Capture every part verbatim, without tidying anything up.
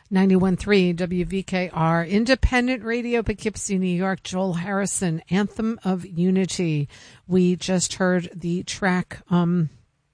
ninety-one point three W V K R, Independent Radio, Poughkeepsie, New York. Joel Harrison, Anthem of Unity. We just heard the track, um,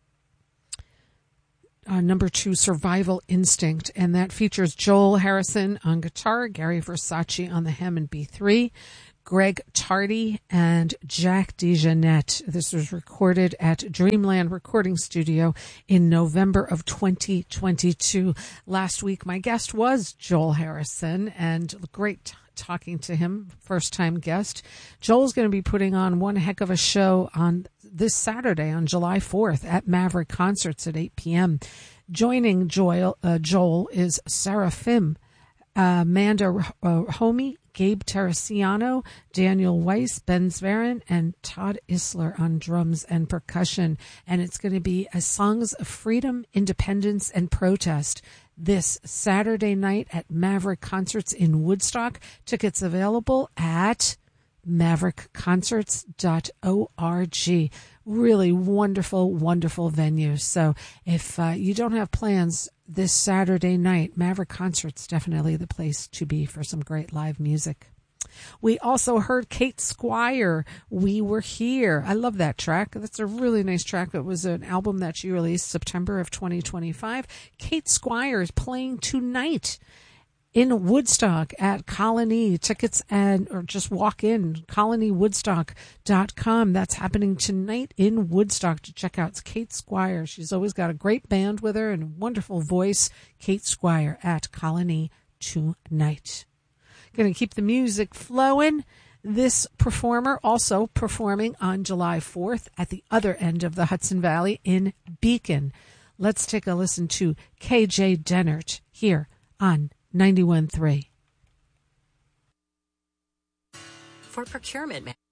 uh, number two, Survival Instinct, and that features Joel Harrison on guitar, Gary Versace on the Hammond B three, Greg Tardy, and Jack DeJohnette. This was recorded at Dreamland Recording Studio in November of twenty twenty-two. Last week, my guest was Joel Harrison, and great t- talking to him, first-time guest. Joel's going to be putting on one heck of a show on this Saturday, on July fourth, at Maverick Concerts at eight p.m. Joining Joel, uh, Joel is Seraphim, uh, Amanda uh, Homey, Gabe Teresiano, Daniel Weiss, Ben Zverin, and Todd Isler on drums and percussion. And it's going to be a Songs of Freedom, Independence, and Protest this Saturday night at Maverick Concerts in Woodstock. Tickets available at maverick concerts dot org. Really wonderful, wonderful venue. So if uh, you don't have plans this Saturday night, Maverick Concerts definitely the place to be for some great live music. We also heard Kate Squire, We Were Here. I love that track. That's a really nice track. It was an album that she released September of twenty twenty-five. Kate Squire is playing tonight in Woodstock at Colony. Tickets and or just walk in, colony woodstock dot com. That's happening tonight in Woodstock to check out. It's Kate Squire. She's always got a great band with her and a wonderful voice. Kate Squire at Colony tonight. Going to keep the music flowing. This performer also performing on July fourth at the other end of the Hudson Valley in Beacon. Let's take a listen to K J Dennert here on ninety-one point three. For procurement